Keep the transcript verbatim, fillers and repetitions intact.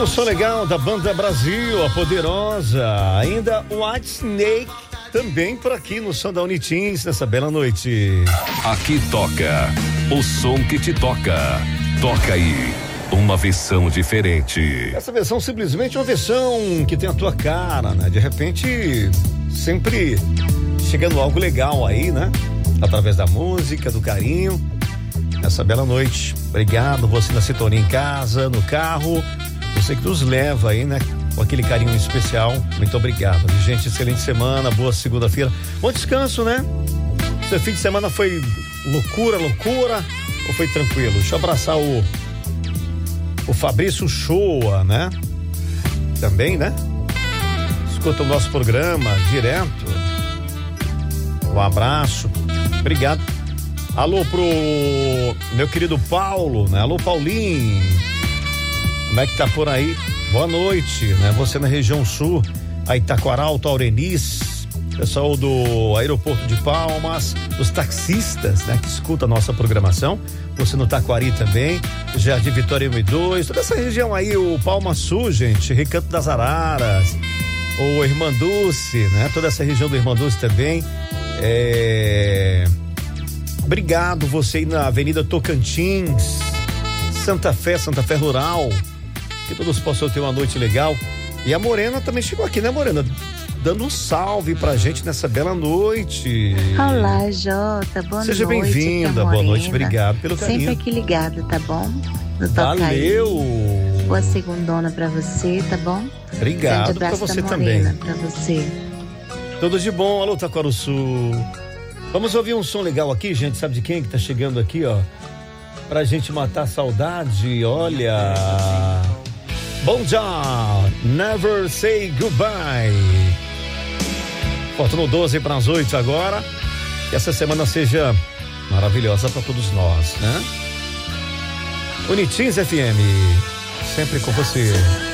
o som legal da Banda Brasil, a Poderosa. Ainda o White Snake também por aqui no som da Unitins nessa bela noite. Aqui toca o som que te toca. Toca aí uma versão diferente. Essa versão simplesmente uma versão que tem a tua cara, né? De repente, sempre chegando algo legal aí, né? Através da música, do carinho. Nessa bela noite. Obrigado, você na sintonia em casa, no carro. Você que nos leva aí, né? Com aquele carinho especial. Muito obrigado. Gente, excelente semana, boa segunda-feira. Bom descanso, né? Seu fim de semana foi loucura, loucura? Ou foi tranquilo? Deixa eu abraçar o o Fabrício Shoa, né? Também, né? Escuta o nosso programa direto. Um abraço. Obrigado. Alô pro meu querido Paulo, né? Alô, Paulinho. Como é que tá por aí? Boa noite, né? Você na região sul, a Itaquaral, Taureniz, pessoal do Aeroporto de Palmas, os taxistas, né? Que escuta a nossa programação. Você no Taquari também, Jardim Vitória um e dois, toda essa região aí, o Palma Sul, gente, Recanto das Araras, o Irmanduce, né? Toda essa região do Irmanduce também. É... Obrigado você aí na Avenida Tocantins, Santa Fé, Santa Fé Rural, que todos possam ter uma noite legal. E a Morena também chegou aqui, né, Morena? Dando um salve pra gente nessa bela noite. Olá, Jota, boa noite. Seja bem-vinda, boa noite, obrigado pelo carinho. Sempre aqui ligado, tá bom? No Valeu! Tocaí. Boa segundona pra você, tá bom? Obrigado, grande abraço pra você da também. Morena, pra você. Tudo de bom, alô, Taquaruçu. Vamos ouvir um som legal aqui, gente, sabe de quem que tá chegando aqui, ó? Pra gente matar a saudade, olha... Bom Job, Never Say Goodbye. Faltando doze para as oito agora. Que essa semana seja maravilhosa para todos nós, né? Unitins F M, sempre com você.